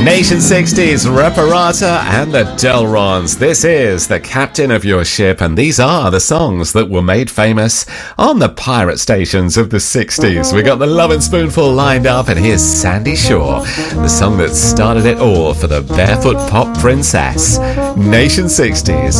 Nation 60s, Reparata and the Delrons. This is The Captain of Your Ship, and these are the songs that were made famous on the pirate stations of the 60s. We got the Lovin' Spoonful lined up, and here's Sandy Shaw, the song that started it all for the Barefoot Pop Princess. Nation 60s.